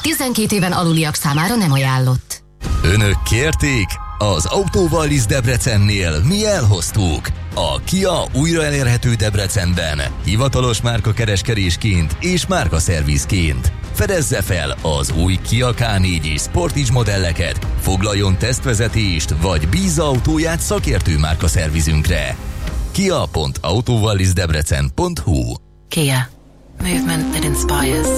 12 éven aluliak számára nem ajánlott. Önök kérték? Az Autóvallis Debrecennél mi elhoztuk. A Kia újra elérhető Debrecenben, hivatalos márkakereskedésként és márkaszervizként. Fedezze fel az új Kia K4 és Sportage modelleket, foglaljon tesztvezetést, vagy bízza autóját szakértő márkaszervizünkre. kia.autovallisdebrecen.hu. Kia. Movement that inspires.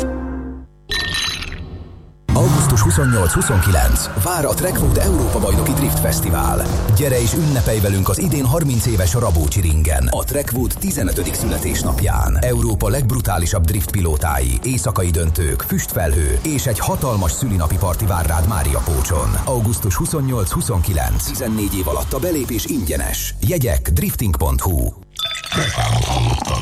Augusztus 28-29. Vár a Trekwood Európa Bajnoki Drift Fesztivál. Gyere és ünnepelj velünk az idén 30 éves Rabócsi ringen, a Trekwood 15. születésnapján. Európa legbrutálisabb driftpilótái, éjszakai döntők, füstfelhő és egy hatalmas szülinapi parti vár rád Máriapócson. Augusztus 28-29. 14 év alatt a belépés ingyenes. Jegyek drifting.hu. Reklámot hallottak.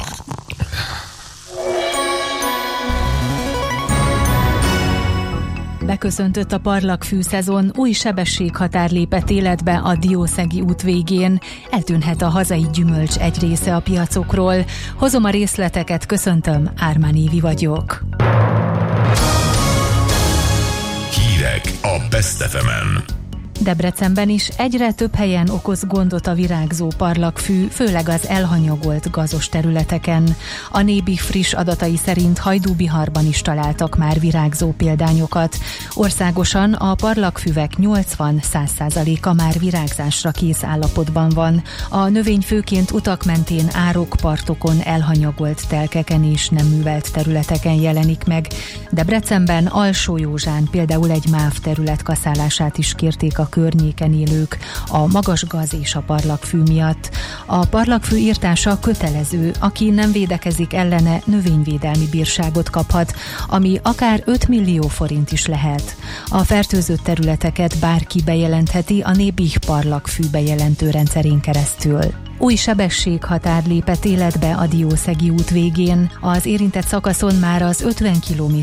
Beköszöntött a parlagfű szezon, új sebességhatár lépett életbe a Diószegi út végén. Eltűnhet a hazai gyümölcs egy része a piacokról. Hozom a részleteket, köszöntöm, Ármán Évi vagyok. Hírek a Best FM-en. Debrecenben is egyre több helyen okoz gondot a virágzó parlagfű, főleg az elhanyagolt gazos területeken. A Nébih friss adatai szerint Hajdúbiharban is találtak már virágzó példányokat. Országosan a parlagfüvek 80-100%-a már virágzásra kész állapotban van. A növény főként utak mentén, árok, partokon, elhanyagolt telkeken és nem művelt területeken jelenik meg. Debrecenben, Alsójózsán például egy MÁV terület kaszálását is kérték a környéken élők a magas gaz és a parlagfű miatt. A parlagfű írtása kötelező, aki nem védekezik ellene, növényvédelmi bírságot kaphat, ami akár 5 millió forint is lehet. A fertőzött területeket bárki bejelentheti a Nébih parlagfű bejelentő rendszerén keresztül. Új sebességhatár lépett életbe a Diószegi út végén. Az érintett szakaszon már az 50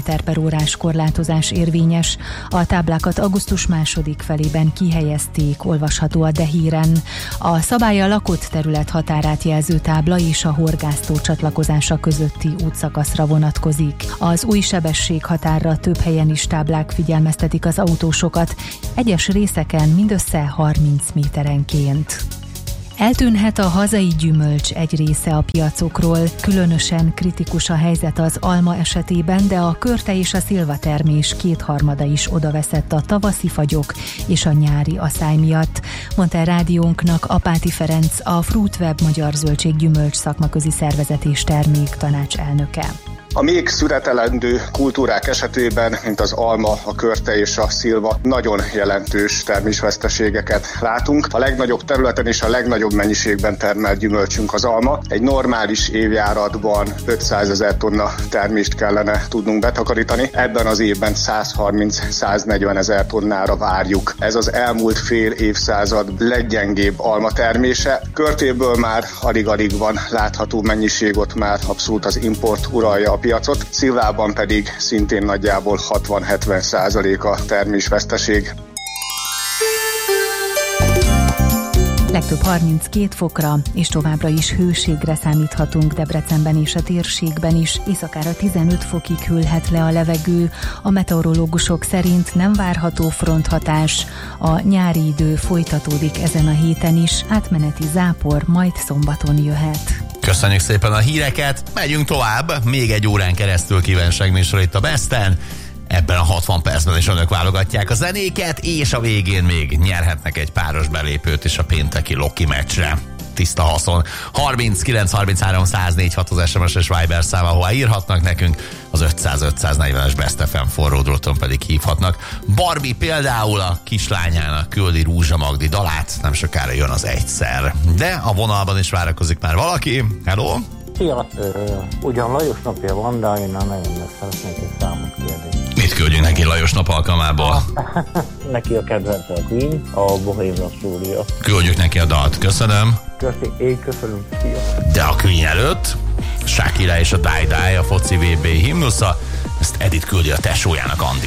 km/h korlátozás érvényes. A táblákat augusztus 2. felében kihelyezték, olvasható a De Híren. A szabály a lakott terület határát jelző tábla és a horgásztó csatlakozása közötti útszakaszra vonatkozik. Az új sebességhatárra több helyen is táblák figyelmeztetik az autósokat, egyes részeken mindössze 30 méterenként. Eltűnhet a hazai gyümölcs egy része a piacokról, különösen kritikus a helyzet az alma esetében, de a körte és a szilvatermés 2/3 is odaveszett a tavaszi fagyok és a nyári aszály miatt, mondta a rádiónknak Apáti Ferenc, a Fruitweb Magyar Zöldség-gyümölcs szakmaközi szervezet és termék tanács elnöke. A még szüretelendő kultúrák esetében, mint az alma, a körte és a szilva, nagyon jelentős termésveszteségeket látunk. A legnagyobb területen és a legnagyobb mennyiségben termelt gyümölcsünk az alma. Egy normális évjáratban 500 000 tonna termést kellene tudnunk betakarítani. Ebben az évben 130-140 000 tonnára várjuk. Ez az elmúlt fél évszázad leggyengébb alma termése. Körtéből már alig-alig van látható mennyiség, ott már abszolút az import uralja a piacot, szilvában pedig szintén nagyjából 60-70% a termésveszteség. Legtöbb 32 fokra, és továbbra is hőségre számíthatunk Debrecenben és a térségben is. Éjszakára 15 fokig hűlhet le a levegő. A meteorológusok szerint nem várható fronthatás. A nyári idő folytatódik ezen a héten is, átmeneti zápor majd szombaton jöhet. Köszönjük szépen a híreket, megyünk tovább, még egy órán keresztül kívánság műsor itt a Besten. Ebben a 60 percben is önök válogatják a zenéket, és a végén még nyerhetnek egy páros belépőt is a pénteki Loki meccsre. Tiszta haszon. 39 33 104 6 az SMS és Viber szám, ahová írhatnak nekünk, az 500-540-es Best FM forró dróton pedig hívhatnak. Barbie például a kislányának küldi Rúzsa Magdi dalát, nem sokára jön az Egyszer. De a vonalban is várakozik már valaki. Hello! Szia! Ugyan Lajos napja van, de én nagyon meg szeretnék egy számot kérni. Mit küldjünk neki Lajos nap alkalmából? Neki a kedvence a Queen, a Bohemian Rhapsody. Küldjük neki a dalt, köszönöm. Én köszönöm, szia! De a Queen előtt Shakira és a Die Die, a foci VB himnusza, ezt Edith küldi a tesójának, Andi.